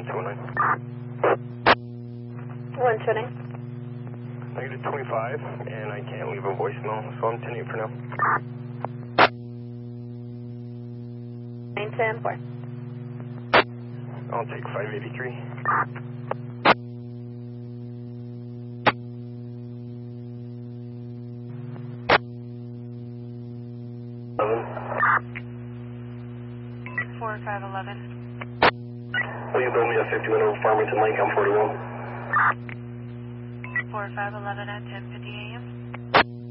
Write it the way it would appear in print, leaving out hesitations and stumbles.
209. 129. Negative 25, and I can't leave a voicemail, so I'm 10-8 for now. 910-4. I'll take 583. 4511. Will you build me a 50-minute over Farmington Lake? I'm 41. 4511 at 10:50 a.m.